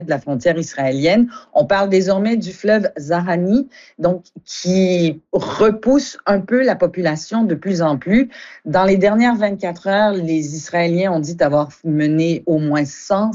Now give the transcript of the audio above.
de la frontière israélienne. On parle désormais du fleuve Zahani, donc qui repousse un peu la population de plus en plus. Dans les dernières 24 heures, les Israéliens ont dit avoir mené au moins 100